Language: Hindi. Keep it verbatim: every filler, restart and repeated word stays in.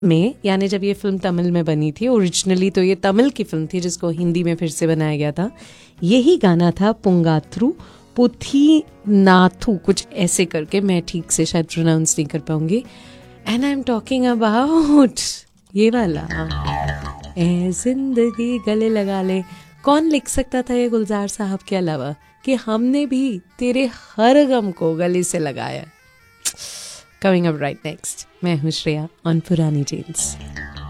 में, यानी जब ये फिल्म तमिल में बनी थी, ओरिजिनली तो ये तमिल की फिल्म थी जिसको हिंदी में फिर से बनाया गया था, यही गाना था पुंगाथ्रू पुथी नाथू, कुछ ऐसे करके, मैं ठीक से शायद प्रोनाउंस नहीं कर पाऊंगी। And I am talking about ये वाला ए जिंदगी गले लगा ले। कौन लिख सकता था ये गुलजार साहब के अलावा, कि हमने भी तेरे हर गम को गले से लगाया। कमिंग अप राइट नेक्स्ट, मैं हूँ श्रेया ऑन पुरानी जेन्स।